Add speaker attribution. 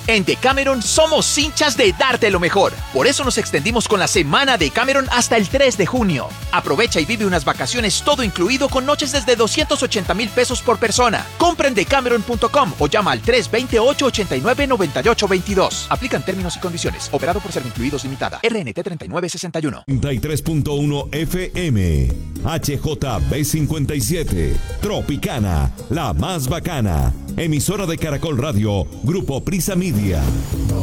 Speaker 1: En Decameron somos hinchas de darte lo mejor. Por eso nos extendimos con la semana Decameron hasta el 3 de junio. Aprovecha y vive unas vacaciones todo incluido con noches desde 280,000 pesos por persona. Compra en decameron.com o llama al 328-89-9822. Aplican términos y condiciones. Operado por Servincluidos Limitada. RNT 3961.
Speaker 2: 33.1 FM. HJB57. Tropicana. La más bacana. Emisora de Caracol Radio. Grupo Prisa Media.